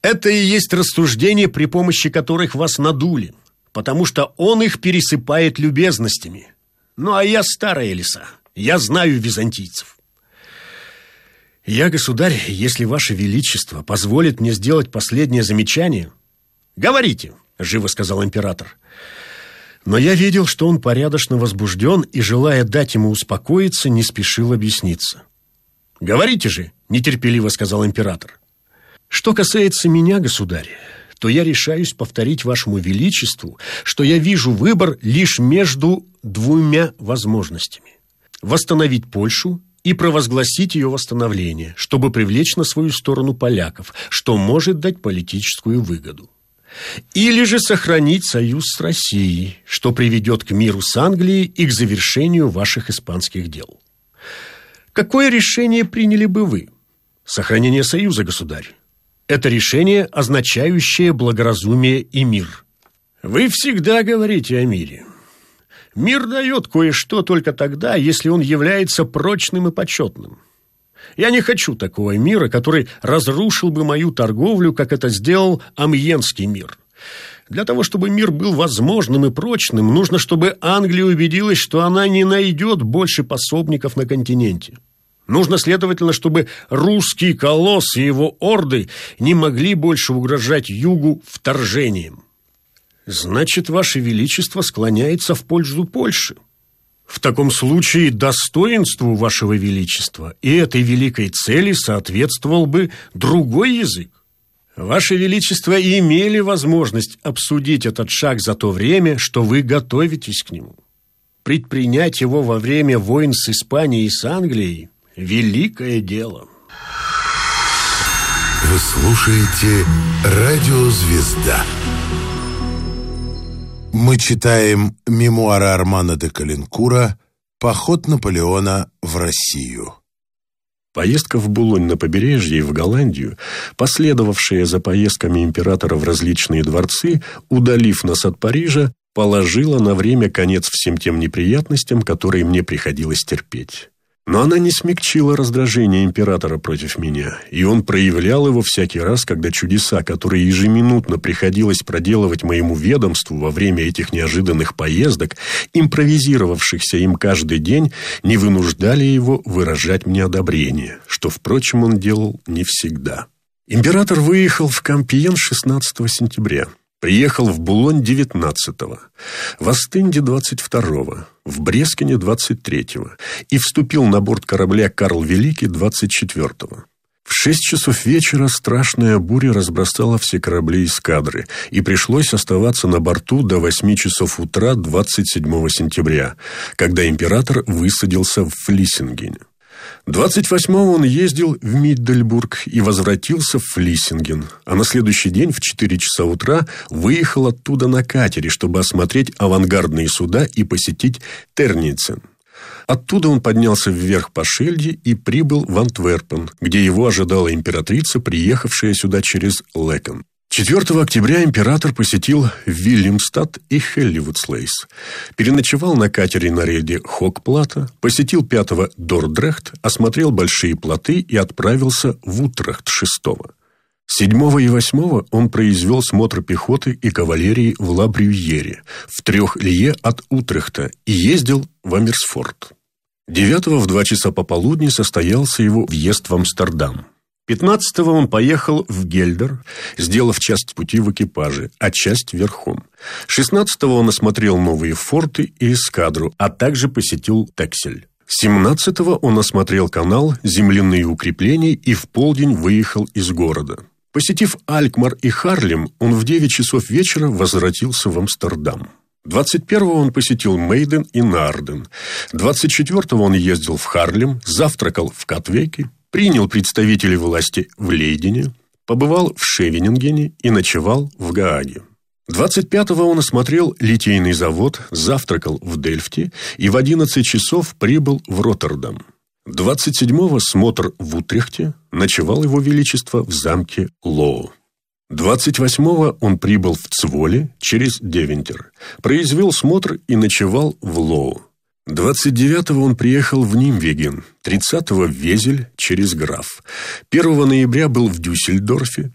Это и есть рассуждения, при помощи которых вас надули, потому что он их пересыпает любезностями. Ну, а я старая лиса, я знаю византийцев. Я, государь, если ваше величество позволит мне сделать последнее замечание... Говорите, живо сказал император. Но я видел, что он порядочно возбужден и, желая дать ему успокоиться, не спешил объясниться. Говорите же, нетерпеливо сказал император. Что касается меня, государь, то я решаюсь повторить вашему величеству, что я вижу выбор лишь между двумя возможностями: восстановить Польшу и провозгласить ее восстановление, чтобы привлечь на свою сторону поляков, что может дать политическую выгоду. Или же сохранить союз с Россией, что приведет к миру с Англией и к завершению ваших испанских дел. Какое решение приняли бы вы? Сохранение союза, государь. Это решение, означающее благоразумие и мир. Вы всегда говорите о мире. Мир дает кое-что только тогда, если он является прочным и почетным. Я не хочу такого мира, который разрушил бы мою торговлю, как это сделал Амьенский мир. Для того, чтобы мир был возможным и прочным, нужно, чтобы Англия убедилась, что она не найдет больше пособников на континенте. Нужно, следовательно, чтобы русский колосс и его орды не могли больше угрожать югу вторжением. Значит, ваше величество склоняется в пользу Польши. В таком случае достоинству вашего величества и этой великой цели соответствовал бы другой язык. Ваше величество имели возможность обсудить этот шаг за то время, что вы готовитесь к нему. Предпринять его во время войн с Испанией и с Англией – великое дело. Вы слушаете «Радио Звезда». Мы читаем мемуары Армана де Калинкура «Поход Наполеона в Россию». Поездка в Булонь на побережье и в Голландию, последовавшая за поездками императора в различные дворцы, удалив нас от Парижа, положила на время конец всем тем неприятностям, которые мне приходилось терпеть. Но она не смягчила раздражение императора против меня, и он проявлял его всякий раз, когда чудеса, которые ежеминутно приходилось проделывать моему ведомству во время этих неожиданных поездок, импровизировавшихся им каждый день, не вынуждали его выражать мне одобрение, что, впрочем, он делал не всегда. Император выехал в Кампьен 16 сентября. Приехал в Булонь 19-го, в Остенде 22-го, в Брескине 23-го и вступил на борт корабля «Карл Великий» 24-го. В 6 часов вечера страшная буря разбросала все корабли эскадры, и пришлось оставаться на борту до 8 часов утра 27 сентября, когда император высадился в Флиссингене. 28-го он ездил в Миддельбург и возвратился в Флиссинген, а на следующий день в 4 часа утра выехал оттуда на катере, чтобы осмотреть авангардные суда и посетить Терницен. Оттуда он поднялся вверх по Шельде и прибыл в Антверпен, где его ожидала императрица, приехавшая сюда через Лэкен. 4 октября император посетил Вильямстад и Хелливудслейс, переночевал на катере на рейде Хокплата, посетил 5-го Дордрехт, осмотрел большие плоты и отправился в Утрехт 6-го. 7 и 8 он произвел смотр пехоты и кавалерии в Ла-Брюйере, в 3 лье от Утрехта, и ездил в Амерсфорд. 9 в 2 часа пополудни состоялся его въезд в Амстердам. 15-го он поехал в Гельдер, сделав часть пути в экипаже, а часть верхом. 16-го он осмотрел новые форты и эскадру, а также посетил Тексель. 17-го он осмотрел канал, земляные укрепления и в полдень выехал из города. Посетив Алькмар и Харлем, он в 9 часов вечера возвратился в Амстердам. 21-го он посетил Мейден и Наарден. 24-го он ездил в Харлем, завтракал в Катвейке, принял представителей власти в Лейдене, побывал в Шевенингене и ночевал в Гааге. 25-го он осмотрел литейный завод, завтракал в Дельфте и в 11 часов прибыл в Роттердам. 27-го смотр в Утрехте, ночевал его величество в замке Лоу. 28-го он прибыл в Цволе через Девентер, произвел смотр и ночевал в Лоу. 29-го он приехал в Нимвеген, 30-го в Везель через Граф. 1 ноября был в Дюссельдорфе,